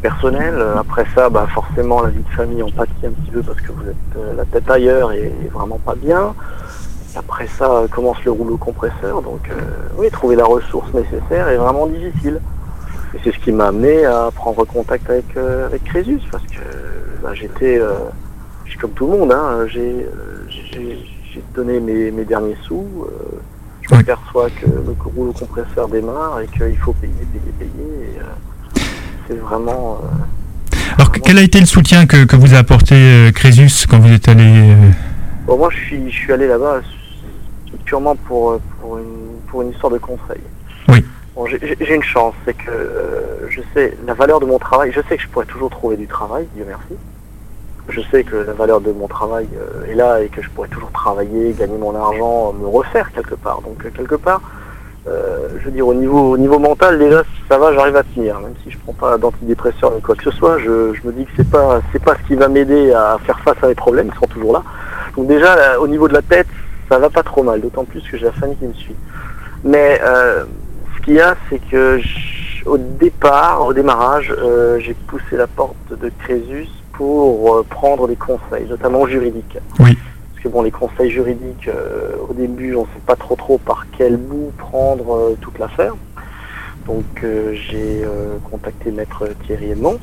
personnel. Après ça, forcément, la vie de famille, on pâtit un petit peu parce que vous êtes la tête ailleurs et vraiment pas bien. Après ça, commence le rouleau compresseur. Donc, oui, trouver la ressource nécessaire est vraiment difficile. Et c'est ce qui m'a amené à prendre contact avec Crésus, parce que j'étais, comme tout le monde, hein, j'ai donné mes derniers sous. Je m'aperçois que le rouleau compresseur démarre et qu'il faut payer. Et, c'est vraiment... Alors, quel a été le soutien que vous a apporté Crésus quand vous êtes allé Bon, moi, je suis allé là-bas purement pour une histoire de conseil. Oui. Bon, j'ai une chance, c'est que je sais la valeur de mon travail. Je sais que je pourrais toujours trouver du travail, Dieu merci. Je sais que la valeur de mon travail est là et que je pourrais toujours travailler, gagner mon argent, me refaire quelque part. Donc quelque part, je veux dire au niveau mental déjà ça va, j'arrive à tenir. Même si je prends pas d'antidépresseurs ni quoi que ce soit, je me dis que c'est pas ce qui va m'aider à faire face à mes problèmes, ils sont toujours là. Donc déjà là, au niveau de la tête, ça va pas trop mal, d'autant plus que j'ai la famille qui me suit. Mais ce qu'il y a, c'est que au démarrage, j'ai poussé la porte de Crésus pour prendre des conseils, notamment juridiques. Oui. Parce que bon, les conseils juridiques, au début, on ne sait pas trop par quel bout prendre toute l'affaire. Donc j'ai contacté Maître Thierry Edmond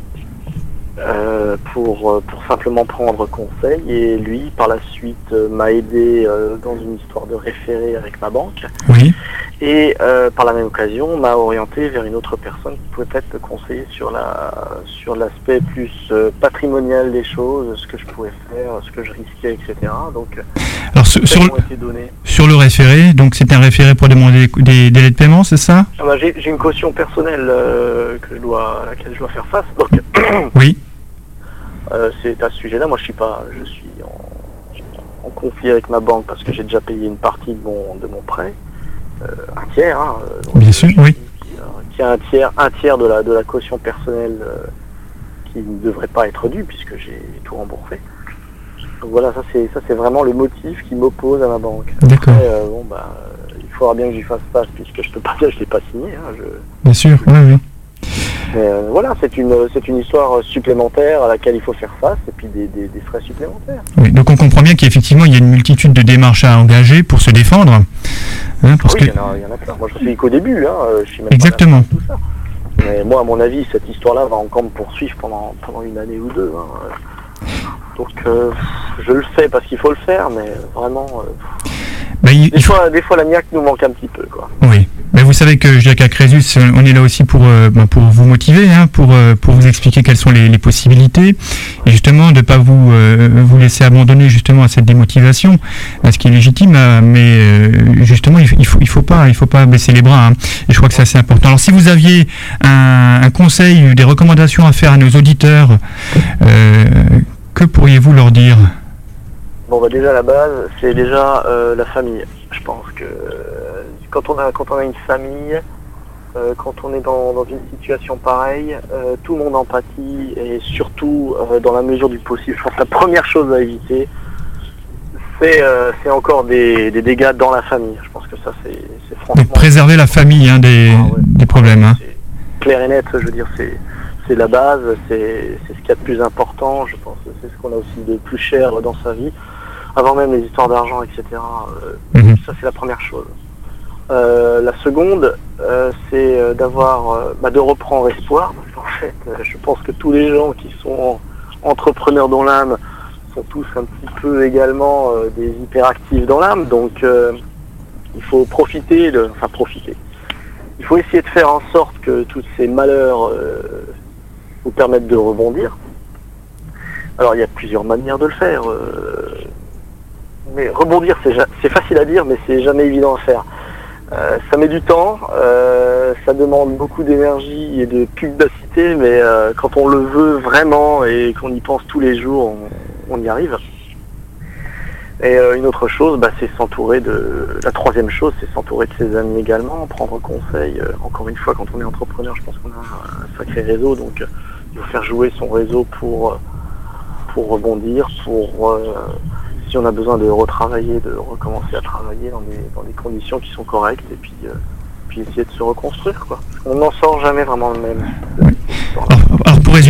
pour simplement prendre conseil. Et lui, par la suite, m'a aidé dans une histoire de référé avec ma banque. Oui. Et par la même occasion, m'a orienté vers une autre personne qui pouvait peut-être me conseiller sur l'aspect plus patrimonial des choses, ce que je pouvais faire, ce que je risquais, etc. Donc, alors sur le référé, donc c'est un référé pour demander des délais de paiement, c'est ça? J'ai une caution personnelle à laquelle je dois faire face. Donc, oui. C'est à ce sujet-là. Moi, je suis en conflit avec ma banque parce que j'ai déjà payé une partie de mon prêt. Un tiers, hein, bien sûr, oui. Qui a un tiers de la caution personnelle qui ne devrait pas être due puisque j'ai tout remboursé. Donc voilà, ça c'est vraiment le motif qui m'oppose à ma banque. D'accord. Après, il faudra bien que j'y fasse face puisque je peux pas dire que je l'ai pas signé. Hein, bien sûr, oui. Mais voilà, c'est une histoire supplémentaire à laquelle il faut faire face et puis des frais supplémentaires. Oui, donc on comprend bien qu'effectivement il y a une multitude de démarches à engager pour se défendre. Hein, il y en a plein. Moi je suis qu'au début, hein, je suis même exactement. Pas tout ça. Mais moi à mon avis cette histoire-là va encore me poursuivre pendant une année ou deux. Hein. Donc je le fais parce qu'il faut le faire, mais vraiment des fois la niaque nous manque un petit peu, quoi. Oui. Mais vous savez que Jacques Crésus, on est là aussi pour vous motiver, hein, pour vous expliquer quelles sont les possibilités, et justement de ne pas vous laisser abandonner justement à cette démotivation, ce qui est légitime, mais justement il faut pas baisser les bras, hein, et je crois que c'est assez important. Alors si vous aviez un conseil, des recommandations à faire à nos auditeurs, que pourriez-vous leur dire? Bon, déjà la base, c'est déjà la famille. Je pense que quand on a une famille, quand on est dans une situation pareille, tout le monde empathie et surtout dans la mesure du possible. Je pense que la première chose à éviter, c'est encore des dégâts dans la famille. Je pense que ça c'est franchement... Donc préserver la famille, hein, des problèmes. Hein. C'est clair et net, je veux dire, c'est la base, c'est ce qu'il y a de plus important. Je pense que c'est ce qu'on a aussi de plus cher dans sa vie. Avant même les histoires d'argent, etc. Ça c'est la première chose. La seconde, c'est de reprendre espoir. Parce qu'en fait, je pense que tous les gens qui sont entrepreneurs dans l'âme sont tous un petit peu également des hyperactifs dans l'âme. Donc il faut profiter. Il faut essayer de faire en sorte que tous ces malheurs vous permettent de rebondir. Alors il y a plusieurs manières de le faire. Mais rebondir, c'est facile à dire, mais c'est jamais évident à faire. Ça met du temps, ça demande beaucoup d'énergie et de pugnacité, mais quand on le veut vraiment et qu'on y pense tous les jours, on y arrive. Et une autre chose, c'est s'entourer la troisième chose, c'est s'entourer de ses amis également, prendre conseil. Encore une fois, quand on est entrepreneur, je pense qu'on a un sacré réseau, donc il faut faire jouer son réseau pour rebondir, si on a besoin de retravailler, de recommencer à travailler dans des conditions qui sont correctes et puis essayer de se reconstruire, quoi. On n'en sort jamais vraiment de même.